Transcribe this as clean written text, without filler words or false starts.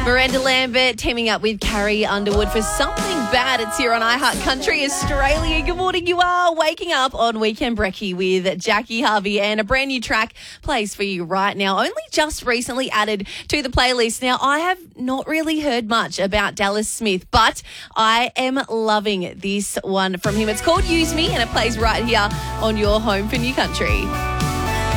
Miranda Lambert teaming up with Carrie Underwood for Something Bad. It's here on iHeart Country Australia. Good morning. You are waking up on Weekend Brekkie with Jackie Harvey, and a brand new track plays for you right now. Only just recently added to the playlist. Now, I have not really heard much about Dallas Smith, but I am loving this one from him. It's called Use Me, and it plays right here on your home for New Country.